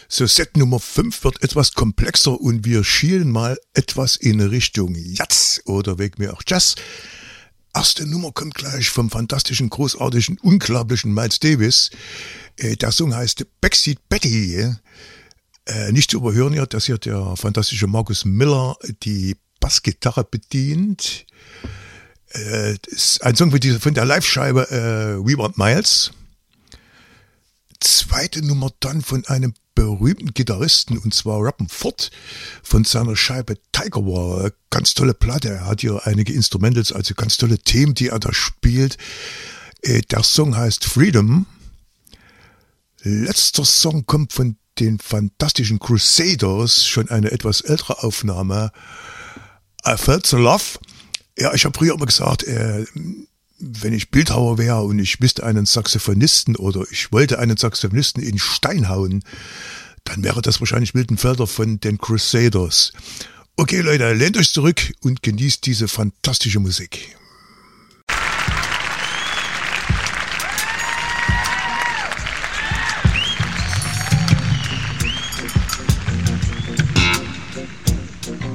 So, Set Nummer 5 wird etwas komplexer und wir schielen mal etwas in Richtung Jazz oder wegen mir auch Jazz. Erste Nummer kommt gleich vom fantastischen, großartigen, unglaublichen Miles Davis. Der Song heißt Backseat Betty. Nicht zu überhören hier, dass hier der fantastische Marcus Miller die Bassgitarre bedient. Ist ein Song von der Live-Scheibe We Want Miles. Zweite Nummer dann von einem berühmten Gitarristen, und zwar Robben Ford, von seiner Scheibe Tiger War. Ganz tolle Platte. Er hat hier einige Instrumentals, also ganz tolle Themen, die er da spielt. Der Song heißt Freedom. Letzter Song kommt von den fantastischen Crusaders, schon eine etwas ältere Aufnahme. I Felt the Love. Ja, ich habe früher immer gesagt, wenn ich Bildhauer wäre und ich müsste einen Saxophonisten oder ich wollte einen Saxophonisten in Stein hauen, dann wäre das wahrscheinlich Milton Felder von den Crusaders. Okay Leute, lehnt euch zurück und genießt diese fantastische Musik.